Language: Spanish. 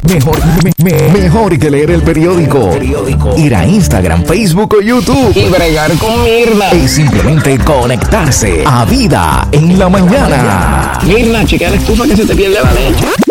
Mejor que leer el periódico. Ir a Instagram, Facebook o YouTube y bregar con Mirna. Es simplemente conectarse a Vida en la Mañana. Mirna, chequea la estufa que se te pierde la leche.